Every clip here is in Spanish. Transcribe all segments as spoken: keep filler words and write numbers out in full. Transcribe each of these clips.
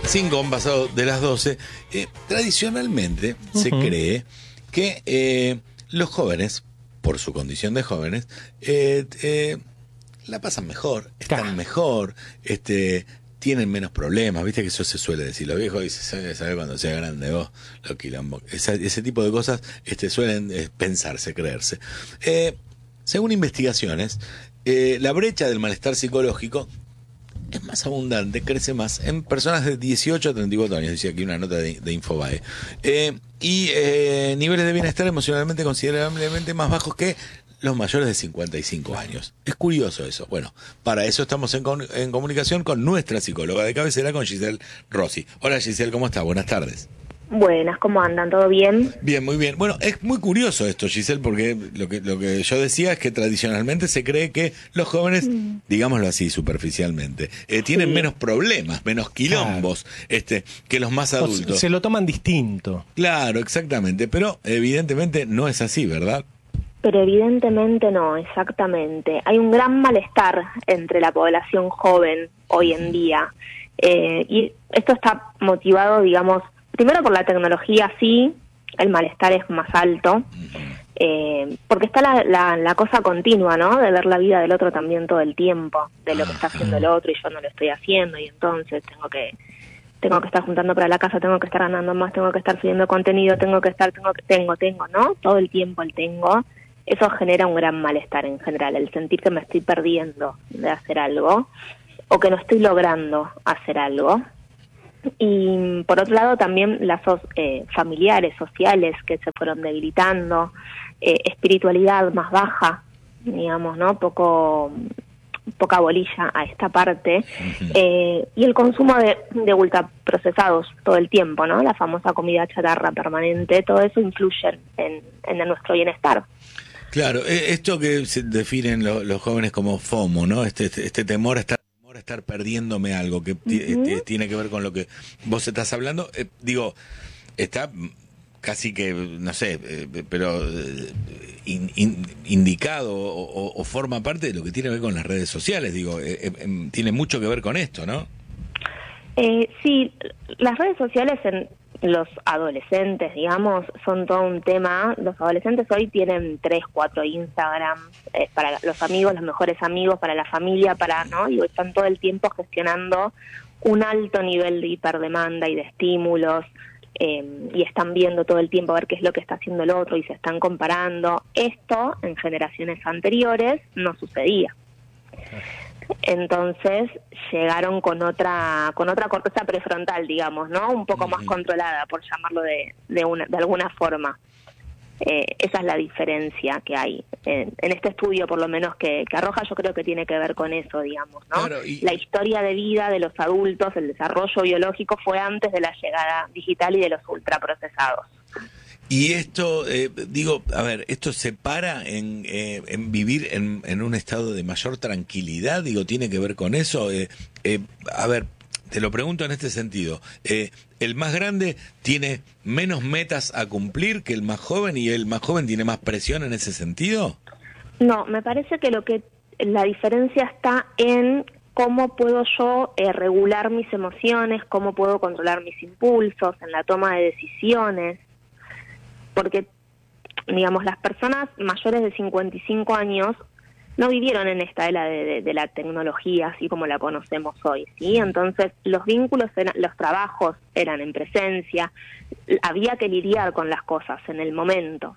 cinco han pasado de las doce. Eh, tradicionalmente uh-huh. se cree que eh, los jóvenes, por su condición de jóvenes, eh, eh, la pasan mejor, están claro. mejor, este, tienen menos problemas. Viste que eso se suele decir. Los viejos dicen, ¿sabes cuando sea grande vos? Lo quilombo. Esa, ese tipo de cosas este, suelen eh, pensarse, creerse. Eh, según investigaciones, eh, la brecha del malestar psicológico es más abundante, crece más en personas de dieciocho a treinta y cuatro años, decía aquí una nota de, de Infobae. Eh, y eh, niveles de bienestar emocionalmente considerablemente más bajos que los mayores de cincuenta y cinco años. Es curioso eso. Bueno, para eso estamos en, con, en comunicación con nuestra psicóloga de cabecera, con Giselle Rossi. Hola Giselle, ¿cómo está? Buenas tardes. Buenas, ¿cómo andan? ¿Todo bien? Bien, muy bien. Bueno, es muy curioso esto, Giselle, porque lo que lo que yo decía es que tradicionalmente se cree que los jóvenes, mm. digámoslo así superficialmente, eh, tienen sí. menos problemas, menos quilombos claro. este, que los más adultos. Se, se lo toman distinto. Claro, exactamente, pero evidentemente no es así, ¿verdad? Pero evidentemente no, exactamente. Hay un gran malestar entre la población joven hoy en día. Eh, y esto está motivado, digamos, primero por la tecnología, sí, el malestar es más alto, eh, porque está la, la, la cosa continua, ¿no? De ver la vida del otro también todo el tiempo, de lo que está haciendo el otro y yo no lo estoy haciendo, y entonces tengo que tengo que estar juntando para la casa, tengo que estar ganando más, tengo que estar subiendo contenido, tengo que estar, tengo que, tengo, tengo, ¿no? Todo el tiempo el tengo. Eso genera un gran malestar en general, el sentir que me estoy perdiendo de hacer algo, o que no estoy logrando hacer algo. Y por otro lado también lazos eh, familiares, sociales que se fueron debilitando, eh, espiritualidad más baja, digamos, ¿no? Poco poca bolilla a esta parte, uh-huh. eh, y el consumo de, de ultraprocesados todo el tiempo, ¿no? La famosa comida chatarra permanente, todo eso influye en, en nuestro bienestar. Claro, esto que se definen los, los jóvenes como FOMO, ¿no? Este, este, este temor a estar estar perdiéndome algo que uh-huh. t- tiene que ver con lo que vos estás hablando, eh, digo, está casi que, no sé, eh, pero eh, in, in, indicado o, o, o forma parte de lo que tiene que ver con las redes sociales, digo, eh, eh, tiene mucho que ver con esto, ¿no? Eh, sí, las redes sociales en los adolescentes, digamos, son todo un tema. Los adolescentes hoy tienen tres, cuatro Instagram, eh, para los amigos, los mejores amigos, para la familia, para, ¿no? Digo, están todo el tiempo gestionando un alto nivel de hiperdemanda y de estímulos, eh, y están viendo todo el tiempo a ver qué es lo que está haciendo el otro y se están comparando. Esto en generaciones anteriores no sucedía. Entonces llegaron con otra con otra corteza prefrontal, digamos, ¿no? Un poco más controlada, por llamarlo de de, una, de alguna forma. Eh, esa es la diferencia que hay. En, en este estudio, por lo menos, que, que arroja, yo creo que tiene que ver con eso, digamos, ¿no? Claro, y... La historia de vida de los adultos, el desarrollo biológico fue antes de la llegada digital y de los ultraprocesados. Y esto, eh, digo, a ver, ¿esto se para en, eh, en vivir en, en un estado de mayor tranquilidad? Digo, ¿tiene que ver con eso? Eh, eh, a ver, te lo pregunto en este sentido. Eh, ¿El más grande tiene menos metas a cumplir que el más joven y el más joven tiene más presión en ese sentido? No, me parece que lo que la diferencia está en cómo puedo yo eh, regular mis emociones, cómo puedo controlar mis impulsos, en la toma de decisiones. Porque, digamos, las personas mayores de cincuenta y cinco años no vivieron en esta era de, de, de la tecnología así como la conocemos hoy, ¿sí? Entonces, los vínculos, eran, los trabajos eran en presencia, había que lidiar con las cosas en el momento.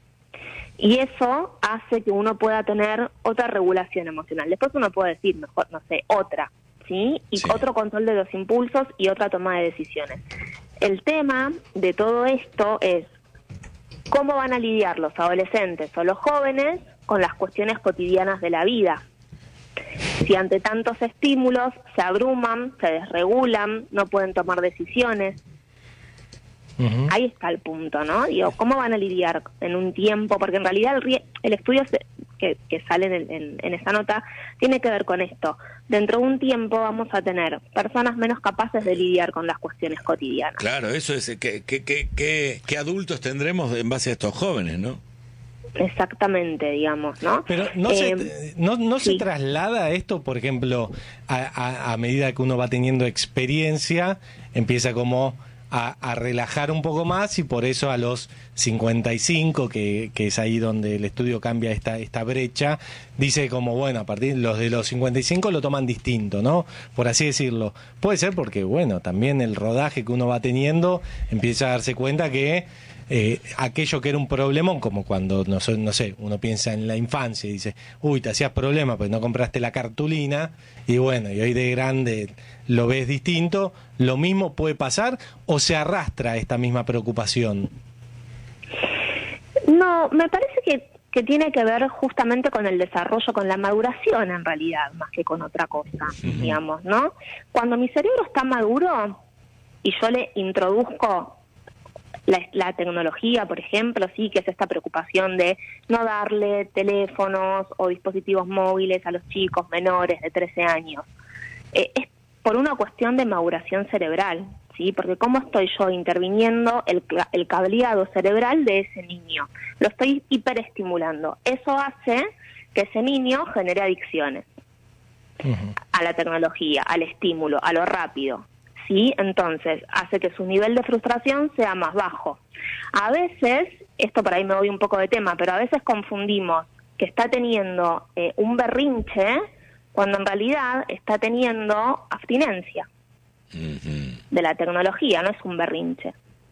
Y eso hace que uno pueda tener otra regulación emocional. Después uno puede decir, mejor, no sé, otra, ¿sí? Y sí. Otro control de los impulsos y otra toma de decisiones. El tema de todo esto es cómo van a lidiar los adolescentes o los jóvenes con las cuestiones cotidianas de la vida. Si ante tantos estímulos se abruman, se desregulan, no pueden tomar decisiones. Uh-huh. Ahí está el punto, ¿no? Digo, ¿cómo van a lidiar en un tiempo? Porque en realidad el, el estudio se, que, que sale en, en, en esa nota tiene que ver con esto. Dentro de un tiempo vamos a tener personas menos capaces de lidiar con las cuestiones cotidianas. Claro, eso es, ¿qué, qué, qué, qué, qué adultos tendremos en base a estos jóvenes, no? Exactamente, digamos, ¿no? Pero no, eh, se, no, no sí. se traslada esto, por ejemplo, a, a, a medida que uno va teniendo experiencia, empieza como a, a relajar un poco más, y por eso a los cincuenta y cinco, que, que es ahí donde el estudio cambia esta, esta brecha, dice como, bueno, a partir de los de los cincuenta y cinco lo toman distinto, ¿no? Por así decirlo. Puede ser porque, bueno, también el rodaje que uno va teniendo empieza a darse cuenta que Eh, aquello que era un problemón, como cuando, no, no sé, uno piensa en la infancia y dice, uy, te hacías problema, pues no compraste la cartulina, y bueno, y hoy de grande lo ves distinto. ¿Lo mismo puede pasar o se arrastra esta misma preocupación? No, me parece que, que tiene que ver justamente con el desarrollo, con la maduración en realidad, más que con otra cosa, uh-huh. digamos, ¿no? Cuando mi cerebro está maduro y yo le introduzco La, la tecnología, por ejemplo, sí, que es esta preocupación de no darle teléfonos o dispositivos móviles a los chicos menores de trece años. Eh, es por una cuestión de maduración cerebral, ¿sí? Porque cómo estoy yo interviniendo el, el cableado cerebral de ese niño. Lo estoy hiperestimulando. Eso hace que ese niño genere adicciones uh-huh. a la tecnología, al estímulo, a lo rápido. Sí, entonces hace que su nivel de frustración sea más bajo. A veces, esto por ahí me voy un poco de tema, pero a veces confundimos que está teniendo eh, un berrinche cuando en realidad está teniendo abstinencia uh-huh. de la tecnología, no es un berrinche.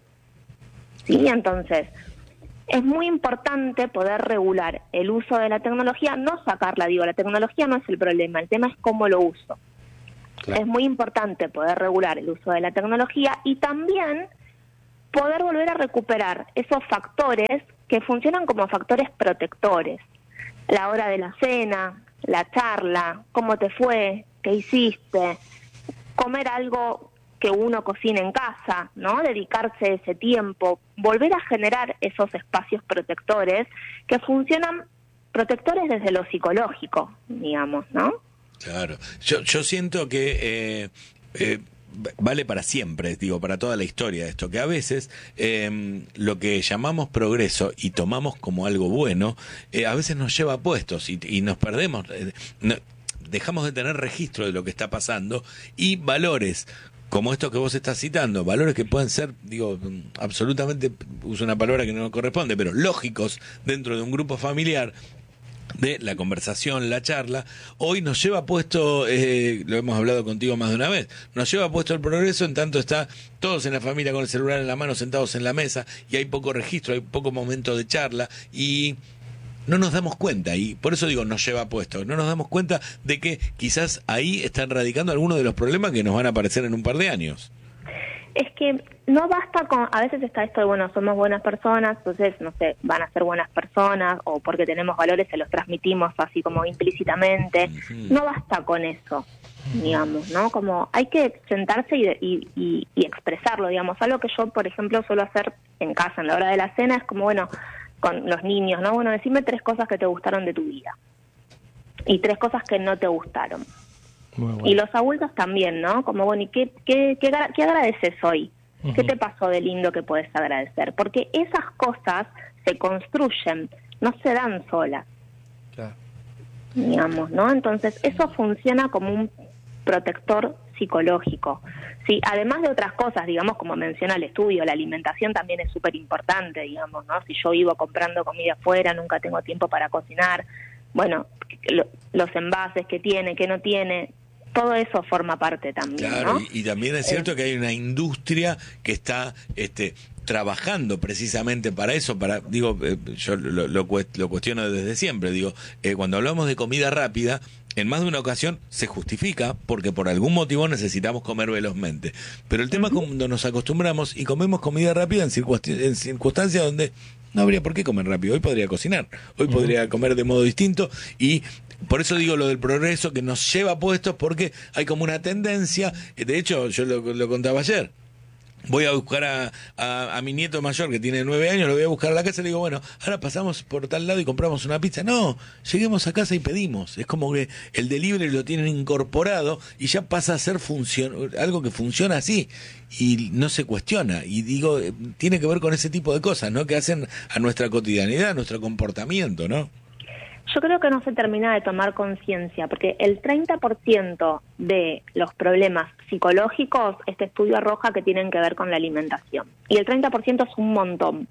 Sí, entonces es muy importante poder regular el uso de la tecnología, no sacarla, digo, la tecnología no es el problema, el tema es cómo lo uso. Claro. Es muy importante poder regular el uso de la tecnología y también poder volver a recuperar esos factores que funcionan como factores protectores. La hora de la cena, la charla, cómo te fue, qué hiciste, comer algo que uno cocina en casa, ¿no? Dedicarse ese tiempo, volver a generar esos espacios protectores que funcionan protectores desde lo psicológico, digamos, ¿no? Claro, yo, yo siento que eh, eh, vale para siempre, digo, para toda la historia esto, que a veces eh, lo que llamamos progreso y tomamos como algo bueno, eh, a veces nos lleva a puestos y, y nos perdemos, eh, no, dejamos de tener registro de lo que está pasando, y valores como esto que vos estás citando, valores que pueden ser, digo, absolutamente, uso una palabra que no corresponde, pero lógicos dentro de un grupo familiar, de la conversación, la charla, hoy nos lleva puesto, eh, lo hemos hablado contigo más de una vez, nos lleva puesto el progreso en tanto está todos en la familia con el celular en la mano, sentados en la mesa, y hay poco registro, hay poco momento de charla, y no nos damos cuenta, y por eso digo nos lleva puesto, no nos damos cuenta de que quizás ahí están radicando algunos de los problemas que nos van a aparecer en un par de años. Es que no basta con, a veces está esto de, bueno, somos buenas personas, entonces, no sé, van a ser buenas personas, o porque tenemos valores se los transmitimos así como implícitamente. Uh-huh. No basta con eso, digamos, ¿no? Como hay que sentarse y, y, y, y expresarlo, digamos. Algo que yo, por ejemplo, suelo hacer en casa, en la hora de la cena, es como, bueno, con los niños, ¿no? Bueno, decime tres cosas que te gustaron de tu vida y tres cosas que no te gustaron. Bueno. Y los adultos también, ¿no? Como, bueno, ¿y qué, qué, qué, qué agradeces hoy? Uh-huh. ¿Qué te pasó de lindo que puedes agradecer? Porque esas cosas se construyen, no se dan solas. Claro. Digamos, ¿no? Entonces, eso funciona como un protector psicológico. Sí, además de otras cosas, digamos, como menciona el estudio, la alimentación también es súper importante, digamos, ¿no? Si yo vivo comprando comida afuera, nunca tengo tiempo para cocinar, bueno, lo, los envases que tiene, que no tiene, todo eso forma parte también, claro, ¿no? y, y también es cierto eh, que hay una industria que está este trabajando precisamente para eso, para digo, eh, yo lo, lo, lo cuestiono desde siempre, digo, eh, cuando hablamos de comida rápida, en más de una ocasión se justifica porque por algún motivo necesitamos comer velozmente, pero el tema es cuando nos acostumbramos y comemos comida rápida en, circunst- en circunstancias donde no habría por qué comer rápido, hoy podría cocinar, hoy uh-huh. podría comer de modo distinto, y por eso digo lo del progreso que nos lleva puestos, porque hay como una tendencia, de hecho yo lo, lo contaba ayer, voy a buscar a, a, a mi nieto mayor que tiene nueve años, lo voy a buscar a la casa y le digo, bueno, ahora pasamos por tal lado y compramos una pizza. No, lleguemos a casa y pedimos. Es como que el delivery lo tienen incorporado y ya pasa a ser funcion algo que funciona así y no se cuestiona. Y digo, tiene que ver con ese tipo de cosas, ¿no? Que hacen a nuestra cotidianidad, a nuestro comportamiento, ¿no? Yo creo que no se termina de tomar conciencia, porque el treinta por ciento de los problemas psicológicos, este estudio arroja que tienen que ver con la alimentación. Y el treinta por ciento es un montón.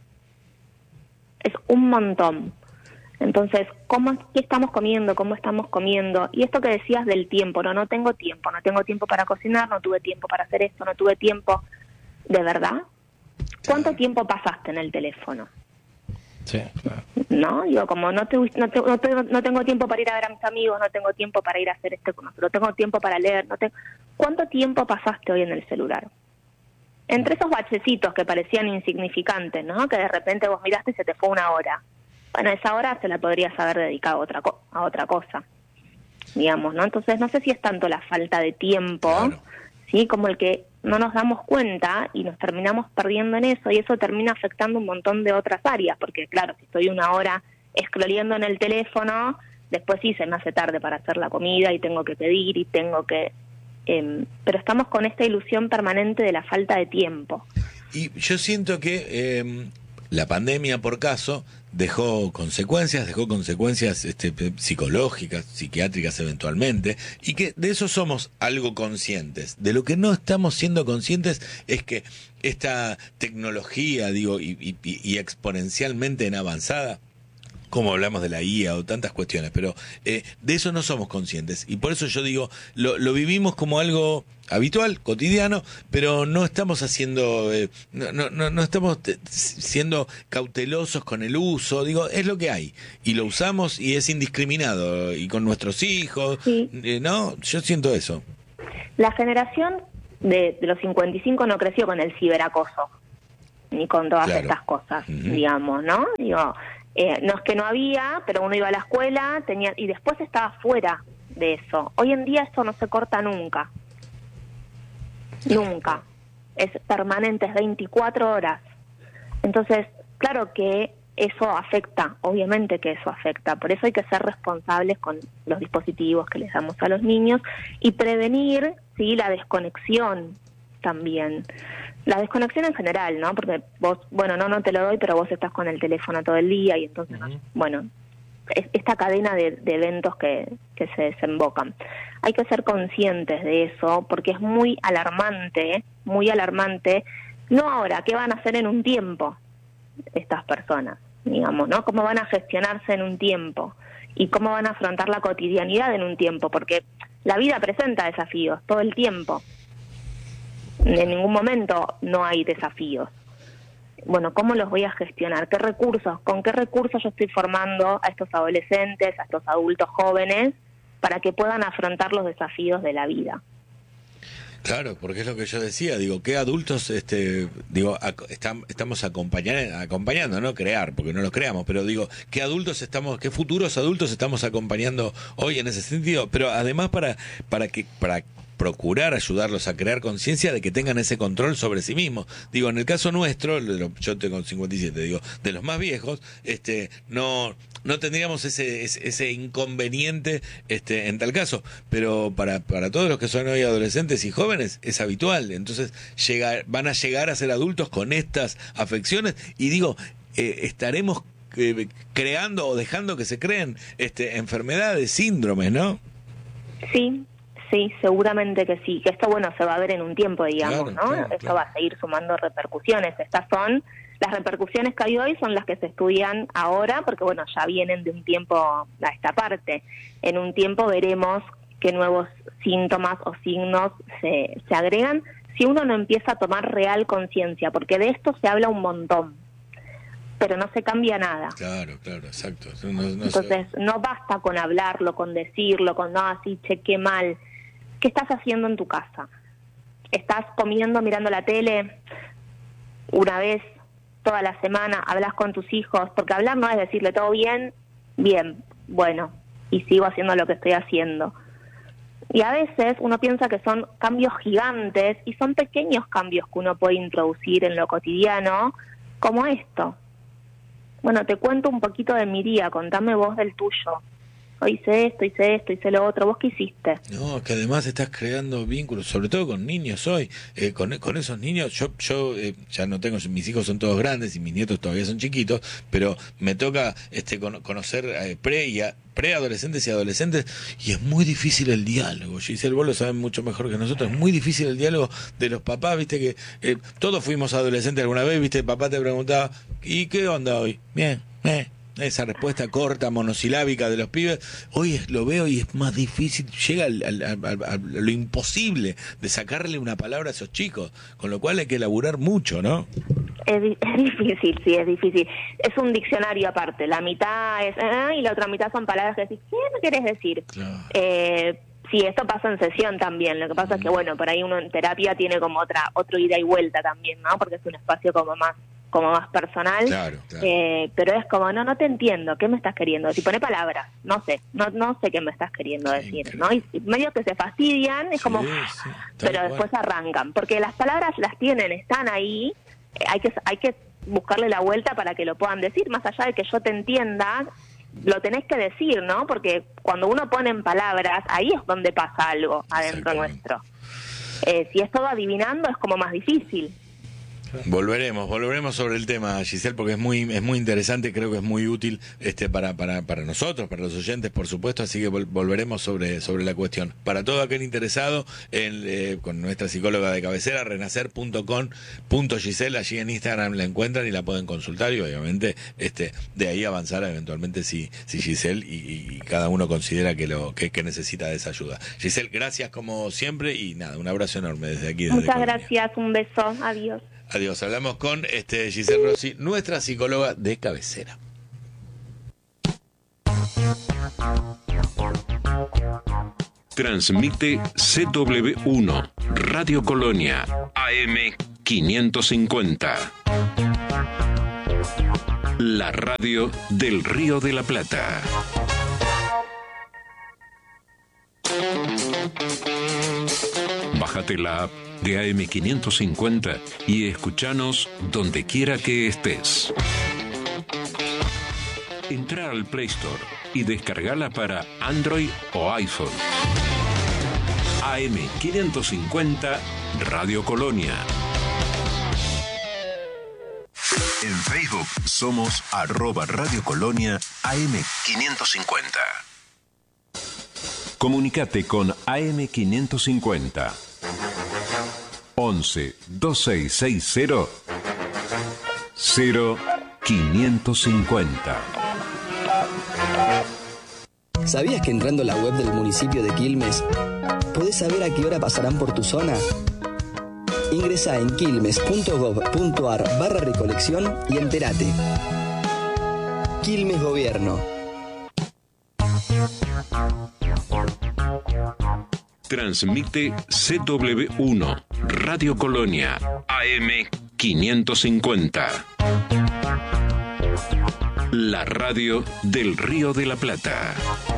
Es un montón. Entonces, ¿cómo, ¿qué estamos comiendo? ¿Cómo estamos comiendo? Y esto que decías del tiempo, no, no tengo tiempo, no tengo tiempo para cocinar, no tuve tiempo para hacer esto, no tuve tiempo. ¿De verdad? ¿Cuánto tiempo pasaste en el teléfono? Sí, claro. No, digo, como no, te, no, te, no, te, no tengo tiempo para ir a ver a mis amigos, no tengo tiempo para ir a hacer esto, no tengo tiempo para leer, no tengo... ¿Cuánto tiempo pasaste hoy en el celular? Entre esos bachecitos que parecían insignificantes, ¿no? Que de repente vos miraste y se te fue una hora. Bueno, esa hora se la podrías haber dedicado a otra, co a otra cosa, digamos, ¿no? Entonces no sé si es tanto la falta de tiempo, claro, ¿sí? Como el que no nos damos cuenta y nos terminamos perdiendo en eso, y eso termina afectando un montón de otras áreas, porque claro, si estoy una hora scrolleando en el teléfono, después sí se me hace tarde para hacer la comida y tengo que pedir y tengo que... Eh, pero estamos con esta ilusión permanente de la falta de tiempo. Y yo siento que eh, la pandemia, por caso, dejó consecuencias, dejó consecuencias este, psicológicas, psiquiátricas eventualmente, y que de eso somos algo conscientes. De lo que no estamos siendo conscientes es que esta tecnología, digo, y, y, y exponencialmente en avanzada, como hablamos de la I A o tantas cuestiones, pero eh, de eso no somos conscientes. Y por eso yo digo, lo, lo vivimos como algo habitual, cotidiano, pero no estamos haciendo, eh, no, no, no estamos siendo cautelosos con el uso. Digo, es lo que hay. Y lo usamos y es indiscriminado. Y con nuestros hijos, sí. eh, ¿no? Yo siento eso. La generación de, de los cincuenta y cinco no creció con el ciberacoso, ni con todas claro. estas cosas, uh-huh. digamos, ¿no? Digo... Eh, no es que no había, pero uno iba a la escuela tenía y después estaba fuera de eso. Hoy en día eso no se corta nunca. Nunca. Es permanente, es veinticuatro horas. Entonces, claro que eso afecta, obviamente que eso afecta. Por eso hay que ser responsables con los dispositivos que les damos a los niños y prevenir, sí, la desconexión también. La desconexión en general, ¿no? Porque vos, bueno, no, no te lo doy, pero vos estás con el teléfono todo el día y entonces, uh-huh. bueno, es, esta cadena de, de eventos que, que se desembocan. Hay que ser conscientes de eso porque es muy alarmante, muy alarmante. No ahora, ¿qué van a hacer en un tiempo estas personas? Digamos, ¿no? ¿Cómo van a gestionarse en un tiempo? Y cómo van a afrontar la cotidianidad en un tiempo, porque la vida presenta desafíos todo el tiempo. En ningún momento no hay desafíos. Bueno, ¿cómo los voy a gestionar? ¿Qué recursos? ¿Con qué recursos yo estoy formando a estos adolescentes, a estos adultos jóvenes, para que puedan afrontar los desafíos de la vida? Claro, porque es lo que yo decía, digo, ¿qué adultos este digo ac- estamos, estamos acompañando, acompañando, no crear, porque no los creamos, pero digo, ¿qué adultos estamos, qué futuros adultos estamos acompañando hoy en ese sentido? Pero además para para que para procurar ayudarlos a crear conciencia de que tengan ese control sobre sí mismos. Digo, en el caso nuestro, yo tengo cincuenta y siete, digo, de los más viejos, este, no, no tendríamos ese, ese, ese inconveniente, este, en tal caso, pero para, para todos los que son hoy adolescentes y jóvenes es habitual. Entonces, llegar, van a llegar a ser adultos con estas afecciones y digo, eh, estaremos eh, creando o dejando que se creen, este, enfermedades, síndromes, ¿no? Sí. Sí, seguramente que sí, que esto, bueno, se va a ver en un tiempo, digamos, claro, ¿no? Claro, esto claro. va a seguir sumando repercusiones. Estas son, las repercusiones que hay hoy son las que se estudian ahora, porque, bueno, ya vienen de un tiempo a esta parte. En un tiempo veremos qué nuevos síntomas o signos se, se agregan si uno no empieza a tomar real conciencia, porque de esto se habla un montón, pero no se cambia nada. Claro, claro, exacto. No, no Entonces, se... no basta con hablarlo, con decirlo, con no, así, che, qué mal. ¿Qué estás haciendo en tu casa? ¿Estás comiendo, mirando la tele una vez toda la semana? ¿Hablas con tus hijos? Porque hablar no es decirle todo bien, bien, bueno, y sigo haciendo lo que estoy haciendo. Y a veces uno piensa que son cambios gigantes y son pequeños cambios que uno puede introducir en lo cotidiano, como esto. Bueno, te cuento un poquito de mi día, contame vos del tuyo. Hoy hice esto, hice esto, hice lo otro. ¿Vos qué hiciste? No, que además estás creando vínculos, sobre todo con niños hoy. Eh, con, con esos niños, yo yo eh, ya no tengo, mis hijos son todos grandes y mis nietos todavía son chiquitos, pero me toca este con, conocer eh, pre y a, preadolescentes y adolescentes, y es muy difícil el diálogo. Giselle, vos lo sabés mucho mejor que nosotros, es muy difícil el diálogo de los papás, viste que eh, todos fuimos adolescentes alguna vez, viste, papá te preguntaba, ¿y qué onda hoy? Bien, eh. Esa respuesta corta, monosilábica de los pibes, hoy es, lo veo y es más difícil, llega al, al, al, a lo imposible de sacarle una palabra a esos chicos, con lo cual hay que elaborar mucho, ¿no? Es, es difícil, sí, es difícil. Es un diccionario aparte, la mitad es ah, y la otra mitad son palabras que decís, ¿qué me querés decir? Claro. Eh, sí, esto pasa en sesión también, lo que pasa mm. es que, bueno, por ahí uno en terapia tiene como otra otro ida y vuelta también, ¿no? Porque es un espacio como más como más personal, claro, claro. Eh, pero es como, no, no te entiendo, ¿qué me estás queriendo decir? Pone palabras, no sé, no no sé qué me estás queriendo decir, increíble. ¿No? Y, y medio que se fastidian, es sí, como, sí, pero cual. Después arrancan, porque las palabras las tienen, están ahí, eh, hay que hay que buscarle la vuelta para que lo puedan decir, más allá de que yo te entienda, lo tenés que decir, ¿no? Porque cuando uno pone en palabras, ahí es donde pasa algo adentro nuestro. Eh, si es todo adivinando, es como más difícil. Volveremos, volveremos sobre el tema, Giselle, porque es muy es muy interesante, creo que es muy útil este para para para nosotros, para los oyentes, por supuesto, así que vol- volveremos sobre sobre la cuestión. Para todo aquel interesado, en, eh, con nuestra psicóloga de cabecera, renacer punto com punto giselle, allí en Instagram la encuentran y la pueden consultar y obviamente este de ahí avanzar eventualmente si si Giselle y, y cada uno considera que lo que, que necesita de esa ayuda. Giselle, gracias como siempre y nada, un abrazo enorme desde aquí. Desde Muchas Colonia. Gracias, un beso, adiós. Adiós, hablamos con este Giselle Rossi, nuestra psicóloga de cabecera. Transmite C W uno, Radio Colonia, A M quinientos cincuenta. La radio del Río de la Plata. Bájate la app de A M quinientos cincuenta y escúchanos donde quiera que estés. Entra al Play Store y descargala para Android o iPhone. A M quinientos cincuenta Radio Colonia. En Facebook somos arroba Radio Colonia A M quinientos cincuenta. Comunicate con A M quinientos cincuenta. once veintiséis sesenta cero quinientos cincuenta. ¿Sabías que entrando a la web del municipio de Quilmes podés saber a qué hora pasarán por tu zona? Ingresá en quilmes punto gob punto ar barra recolección y entérate. Quilmes Gobierno. Transmite C W uno, Radio Colonia, A M quinientos cincuenta. La radio del Río de la Plata.